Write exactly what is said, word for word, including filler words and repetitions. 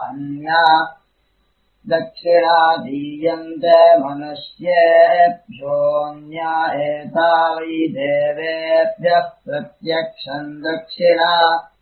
अन्या दक्षिणा दीयन्ते मनुष्येभ्योऽन्या एता वै देवेभ्यः प्रत्यक्षम् दक्षिणा